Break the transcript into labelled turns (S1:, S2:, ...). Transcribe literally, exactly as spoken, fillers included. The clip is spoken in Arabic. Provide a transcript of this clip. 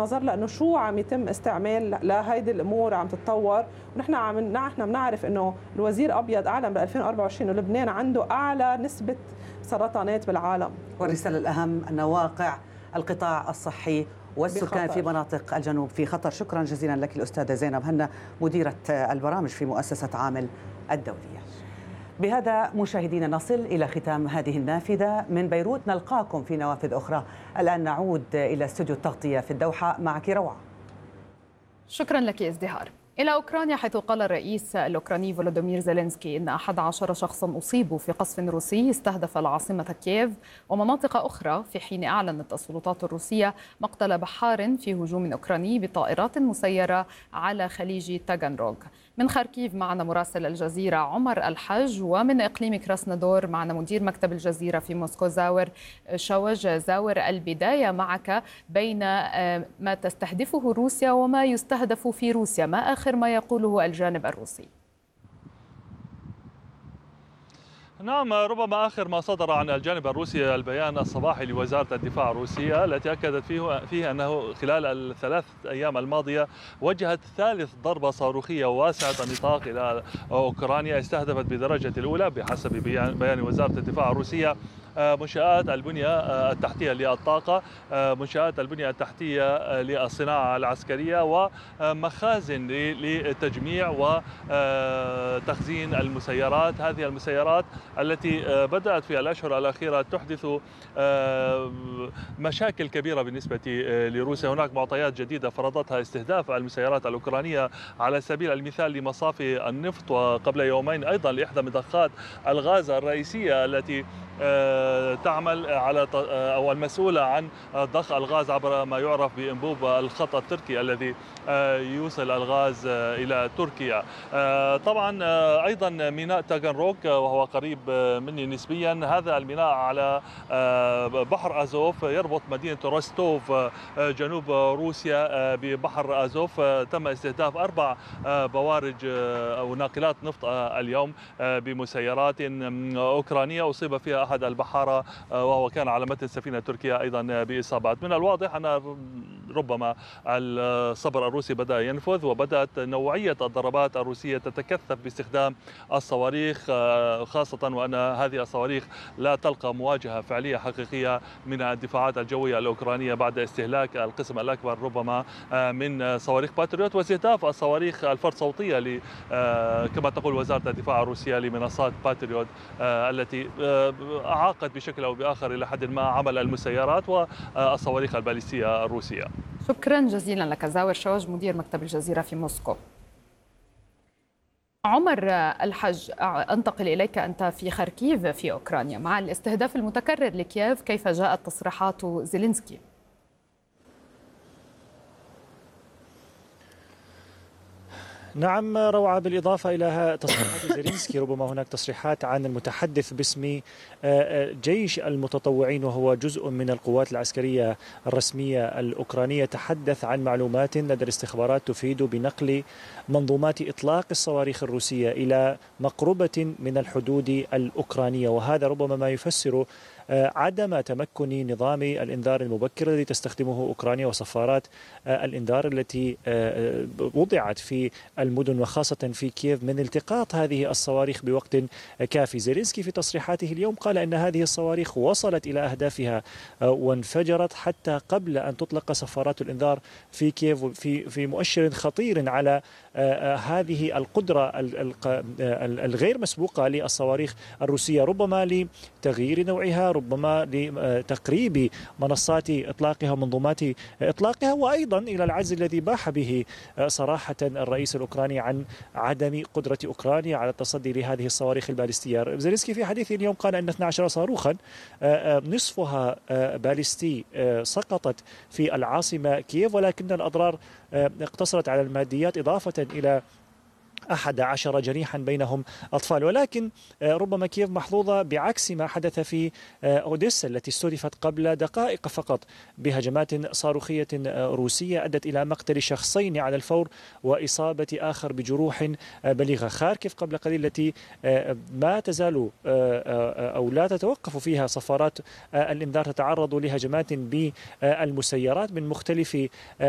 S1: النظر لانه شو عم يتم استعمال لهيدي الامور عم تتطور. ونحن عم نحن بنعرف انه الوزير ابيض اعلن ب ألفين وأربعة وعشرين انه لبنان عنده اعلى نسبه سرطانات بالعالم.
S2: والرساله الاهم ان واقع القطاع الصحي والسكان
S1: بخطر.
S2: في مناطق الجنوب في خطر. شكرا جزيلا لك الأستاذة زينب هنا مديرة البرامج في مؤسسة عامل الدولية. بهذا مشاهدينا نصل إلى ختام هذه النافذة من بيروت. نلقاكم في نوافذ أخرى. الآن نعود إلى استوديو التغطية في الدوحة. معك روعة.
S3: شكرا لك ازدهار. إلى أوكرانيا، حيث قال الرئيس الأوكراني فولودومير زيلينسكي إن أحد عشر شخصا أصيبوا في قصف روسي استهدف العاصمة كييف ومناطق أخرى، في حين أعلنت السلطات الروسية مقتل بحار في هجوم أوكراني بطائرات مسيرة على خليج تاغانروغ. من خاركيف معنا مراسل الجزيرة عمر الحج، ومن إقليم كراسنودار معنا مدير مكتب الجزيرة في موسكو زاور شوج. زاور، البداية معك بين ما تستهدفه روسيا وما يستهدف في روسيا، ما آخر ما يقوله الجانب الروسي؟
S4: نعم، ربما آخر ما صدر عن الجانب الروسي البيان الصباحي لوزارة الدفاع الروسية التي أكدت فيه, فيه أنه خلال الثلاث أيام الماضية وجهت ثالث ضربة صاروخية واسعة النطاق إلى أوكرانيا استهدفت بدرجة الأولى بحسب بيان وزارة الدفاع الروسية منشآت البنية التحتية للطاقة، منشآت البنية التحتية للصناعة العسكرية، ومخازن للتجميع وتخزين المسيرات. هذه المسيرات التي بدأت في الأشهر الأخيرة تحدث مشاكل كبيرة بالنسبة لروسيا. هناك معطيات جديدة فرضتها استهداف المسيرات الأوكرانية على سبيل المثال لمصافي النفط، وقبل يومين أيضا لإحدى مضخات الغاز الرئيسية التي تعمل على أو المسؤولة عن ضخ الغاز عبر ما يعرف بأنبوب الخط التركي الذي يوصل الغاز إلى تركيا. طبعا أيضا ميناء تاغانروغ وهو قريب مني نسبيا، هذا الميناء على بحر أزوف يربط مدينة روستوف جنوب روسيا ببحر أزوف. تم استهداف أربع بوارج أو ناقلات نفط اليوم بمسيرات أوكرانية أصيب فيها أحد البحارة وهو كان على متن سفينة تركيا أيضا بإصابات. من الواضح أن ربما الصبر الروسي بدأ ينفذ، وبدأت نوعية الضربات الروسية تتكثف باستخدام الصواريخ، خاصة وأن هذه الصواريخ لا تلقى مواجهة فعلية حقيقية من الدفاعات الجوية الأوكرانية بعد استهلاك القسم الأكبر ربما من صواريخ باتريوت واستهداف الصواريخ الفرد صوتية كما تقول وزارة الدفاع الروسية لمنصات باتريوت التي أعاقت بشكل أو بآخر إلى حد ما عمل المسيرات والصواريخ الباليستية الروسية.
S3: شكرا جزيلا لك زاور شوج مدير مكتب الجزيرة في موسكو. عمر الحج، أنتقل إليك. أنت في خاركيف في أوكرانيا. مع الاستهداف المتكرر لكييف، كيف جاءت تصريحات زيلينسكي؟
S5: نعم روعة، بالإضافة إلى تصريحات زيلينسكي ربما هناك تصريحات عن المتحدث باسم جيش المتطوعين وهو جزء من القوات العسكرية الرسمية الأوكرانية. تحدث عن معلومات لدى الاستخبارات تفيد بنقل منظومات إطلاق الصواريخ الروسية إلى مقربة من الحدود الأوكرانية، وهذا ربما ما يفسر عدم تمكن نظام الإنذار المبكر الذي تستخدمه أوكرانيا وصفارات الإنذار التي وضعت في المدن وخاصة في كييف من التقاط هذه الصواريخ بوقت كافي. زيلينسكي في تصريحاته اليوم قال أن هذه الصواريخ وصلت إلى أهدافها وانفجرت حتى قبل أن تطلق صفارات الإنذار في كييف، في في مؤشر خطير على هذه القدرة الغير مسبوقة للصواريخ الروسية، ربما لتغيير نوعها، ربما لتقريب منصات إطلاقها ومنظومات إطلاقها، وأيضا إلى العجز الذي باح به صراحة الرئيس الأوكراني عن عدم قدرة أوكرانيا على التصدي لهذه الصواريخ الباليستية. زيلينسكي في حديثه اليوم قال أن اثني عشر صاروخا نصفها باليستي سقطت في العاصمة كييف، ولكن الأضرار اقتصرت على الماديات إضافة إلى أحد عشر جريحا بينهم أطفال. ولكن ربما كييف محظوظة بعكس ما حدث في أوديسا التي استهدفت قبل دقائق فقط بهجمات صاروخية روسية أدت إلى مقتل شخصين على الفور وإصابة آخر بجروح بليغة. خاركيف قبل قليل التي ما تزال أو لا تتوقف فيها صفارات الإنذار تتعرض لهجمات بالمسيرات من مختلف